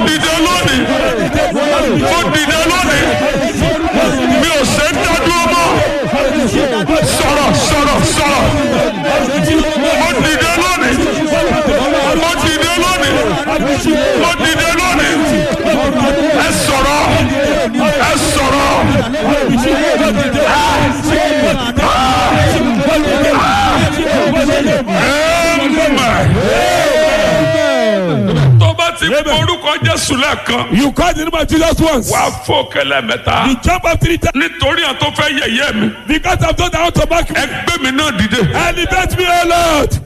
dìde lónìí. Mo dìde lónìí. Mi ò ṣe ń dádúró mọ́. Sọ̀rọ̀. Mo dìde lónìí. Mo dìde lónìí. Mo dìde lónìí. Ẹ sọ̀rọ̀. Tó bá ti orúkọ Jésù lẹ́ẹ̀kan. You call the name of Jesus once. Wà á fò kẹlẹ́ mẹ́ta. You jump up 3 times. Nítorí àwọn tó fẹ́ yẹ̀yẹ́ mi. Because I've done that to back me. Ẹgbẹ́ mi náà dìde. Elevate me, O Lord.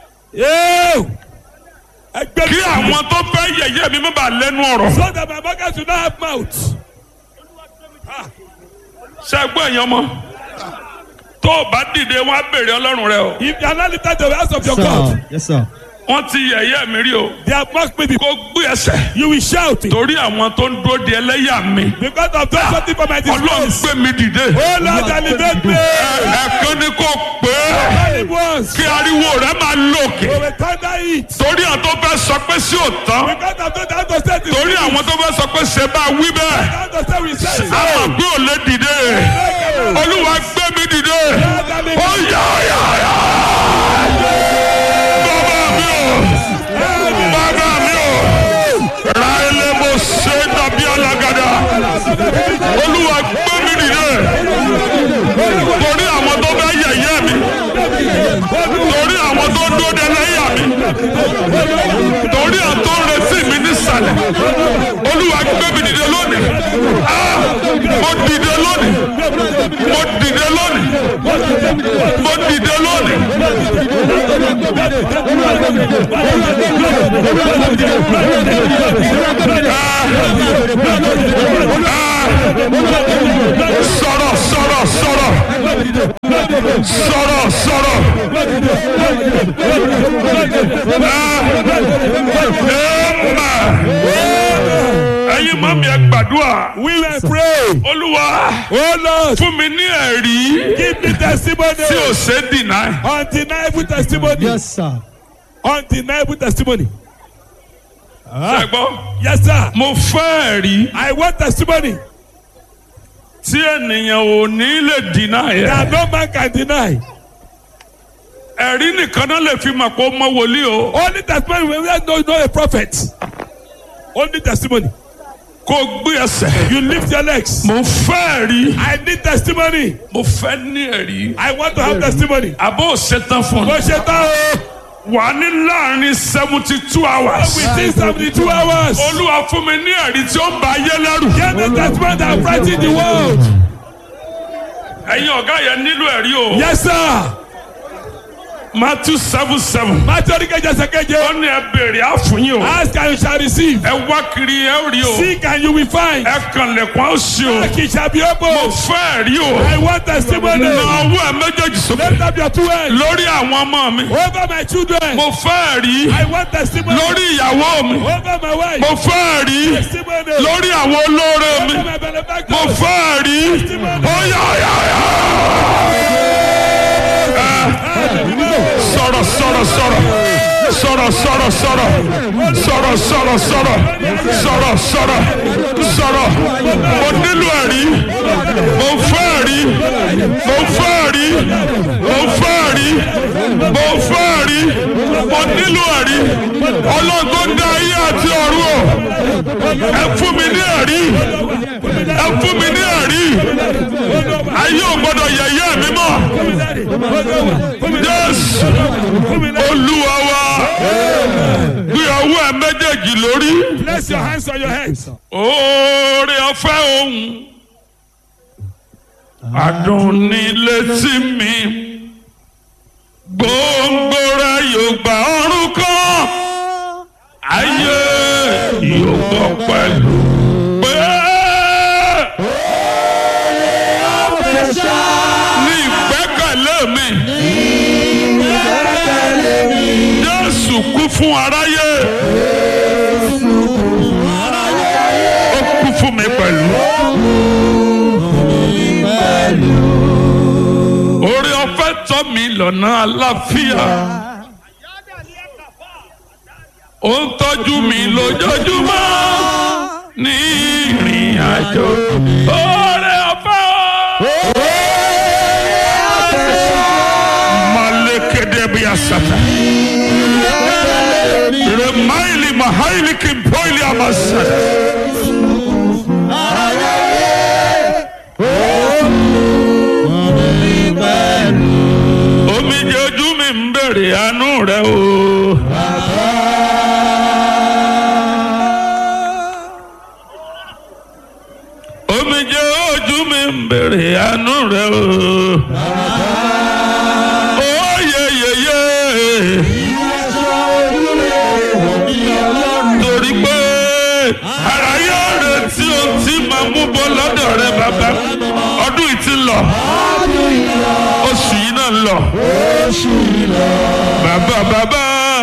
Kí àwọn tó fẹ́ yẹ̀yẹ́ mi má bàa lẹ́nu ọ̀rọ̀. So that my mockers will not have mouth. Ṣé ẹgbẹ́ èèyàn mọ́? Tó o bá dìde wọ́n á béèrè Ọlọ́run rẹ o. If you are not lifted to the house of your God. Yes, sir. Wọ́n ti yẹ̀yẹ́ mi rí o. They have mocked me before. Kó gbé ẹsẹ̀. You will shout it. Torí àwọn tó ń dúró de ẹlẹ́yà mi. Because I've done something for my Ọlọ́run disgrace. gbé mi dìde. Oh Lord, elevate me. Ẹ̀ẹ̀kan ni kò pé. Only once. Kí ariwo rẹ máa lòkè. We will thunder it. Torí àwọn tó fẹ́ sọ pé sí òtán. Because I've done that to say this. Torí àwọn tó fẹ́ sọ pé ṣe bá wí bẹ́ẹ̀. That to say we say so. Àwọn àgbẹ̀ ò lè dìde. Olúwa gbé mi dìde. Ó yá. Bàbá mi ò. Ra ilé mo ṣe dàbí alágàdá. Olúwa gbé mi dìde. Torí àwọn tó fẹ́ yẹ̀yẹ́ mi. Torí àwọn tó dóde lẹ́yà mi. Torí àwọn tó ń retí mi nísàlẹ̀. Olúwa gbé mi dìde lónìí. Mo dìde lónìí. Mo dìde lónìí. Mo dìde lónìí. Sọ̀rọ̀. Ẹ̀yin mọ́mí ẹ gbàdúrà. We will pray. Olúwa. Oh Lord. Fún mi ní ẹ̀rí. Give me testimony. Tí o ṣe deny. Undeniable testimony. Yes, sir. Undeniable testimony. Ṣé gbọ́? Yes, sir. Mo fẹ́ ẹ̀rí. I want testimony Tí ènìyàn ò ní lè deny ẹ̀. that no man can deny. Ẹ̀rí nìkan náà lè fi mọ̀ pé ó mọ wòlíì o. Only testimony when we know a prophet. Only testimony. Kó gbé ẹsẹ̀. You lift your legs. Mo fẹ́ ẹ̀rí. I need testimony. Mo fẹ́ ní ẹ̀rí. I want to have testimony. Àbó ṣetán fún Mo un. ṣe tán o. Wà ní láàrin 72 hours. Within 72 hours. Olúwa fún mi ní ẹ̀rí tí ó ń ba ayé lẹ́rù. Get the testimony that frighten the world. Ẹ̀yin ọ̀gá yẹn nílò ẹ̀rí o. Yes, sir. Matthew 7:7. Matthew oníkejì ẹsẹ̀ keje. Ó ní ẹ béèrè á fún yín o. Ask and you shall receive. Ẹ wá kiri ẹ ó rí o. Seek and you will find. Ẹ kànlẹ̀kùn á ó ṣí o. Knock it shall be Mo opened. fẹ́ ẹ̀rí o. I want testimony. Na ọwọ́ ẹ méjèèjì sókè. Lift up your two hands. Lórí àwọn ọmọ mi. Over my children. Mo fẹ́ ẹ̀rí. I want testimony. Lórí ìyàwó mi. Over my wife. Mo fẹ́ ẹ̀rí. Testimony. Lórí àwọn olóore mi. Over my benefactor. Mo fẹ́ ẹ̀rí. Testimony. Ó yá. Sọ̀rọ̀. Mo nílò ẹ̀rí. Mo fẹ́ ẹ̀rí. Mo nílò ẹ̀rí. Ọlọ́gbọ́n dá ayé àti ọ̀run o. Ẹ fún mi ní ẹ̀rí. Ayé ò gbọ́dọ̀ yẹ̀yẹ́ mi mọ́. Jésù Olúwa wa. Gbé ọwọ́ ẹ méjèèjì lórí. Place your hands on your heads. Oore ọ̀fẹ́ ohun. Adùn ní létí mi. Gbòǹgbò rẹ̀ yóò gba ọ̀run kan. Ayé yóò gbọ́ pẹ̀lú pé. Ní ìgbẹ́kẹ̀lé mi. Jésù kú fún aráyé. Ó kú fún mi pẹ̀lú. Oore ọ̀fẹ́ tọ́ mi lọ́nà àlàáfíà. Ó ń tọ́jú mi lójoojúmọ́. ní ìrìn àjò oore ọ̀fẹ́ malekede bí asata remaili mahaili kimpoili amasata omijé ojú mi ń bèrè àánú rẹ o. Omijé ojú mi ń bèrè àánú rẹ o. Oyeyeye. Torí pé ara yóò retí ohun tí màá mú bọ́ lọ́dọ̀ rẹ bàbá. Ọdún yìí ti lọ. Oṣù yìí náà ń lọ. Bàbá.